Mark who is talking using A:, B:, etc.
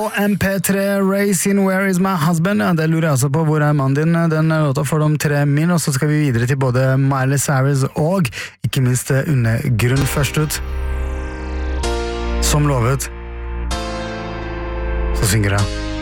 A: MP3 Racing Where Is My Husband? Ja, det lurer jeg altså på, hvor er mannen din? Den låta får de 3 min, og så skal vi videre til både Miley Cyrus og ikke minst Undergrunn først ut. Som lovet, så synger jeg.